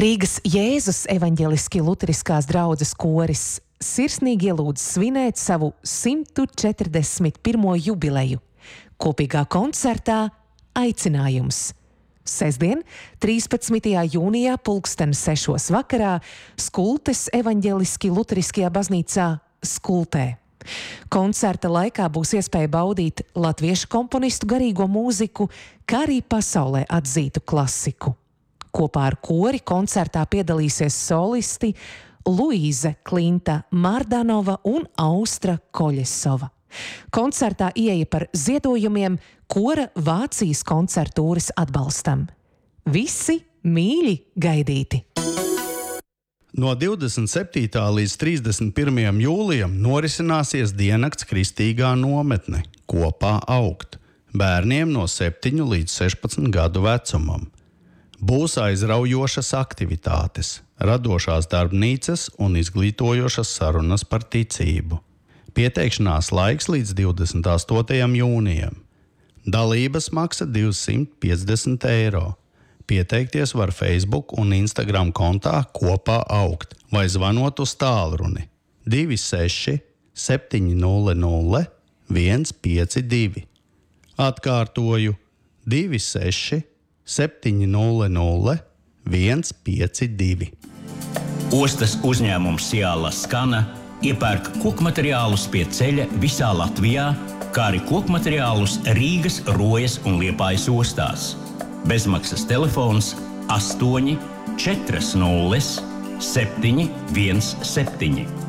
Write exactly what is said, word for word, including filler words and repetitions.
Rīgas Jēzus evaņģeliski luteriskās draudzes koris sirsnīgi ielūdz svinēt savu simt četrdesmit pirmo jubileju. Kopīgā koncertā aicinājums. Sestdien, trīspadsmitajā jūnijā pulksten sešos vakarā Skultes evaņģeliski luteriskajā baznīcā Skultē. Koncerta laikā būs iespēja baudīt latviešu komponistu garīgo mūziku, kā arī pasaulē atzītu klasiku. Kopā ar kori koncertā piedalīsies solisti Luīze Klinta Mardanova un Austra Koļesova. Koncertā ieeja par ziedojumiem kora Vācijas koncertūras atbalstam. Visi mīļi gaidīti! No divdesmit septītā līdz trīsdesmit pirmajam jūlijam norisināsies diennakts kristīgā nometne Kopā augt bērniem no septiņu līdz sešpadsmit gadu vecumam. Būs aizraujošas aktivitātes, radošās darbnīcas un izglītojošas sarunas par ticību. Pieteikšanās laiks līdz divdesmit astotajam jūnijam. Dalības maksa divsimt piecdesmit eiro. Pieteikties var Facebook un Instagram kontā Kopā augt vai zvanot uz tālruni divi seši septiņi nulle nulle viens pieci divi. Atkārtoju divi seši septiņi nulle nulle viens pieci divi. Ostas uzņēmums Ciala Skana iepērk kokmateriālus pie ceļa visā Latvijā, kā arī kokmateriālus Rīgas, Rojas un Liepājas ostās. Bezmaksas telefons astoņi četri nulle septiņi viens septiņi.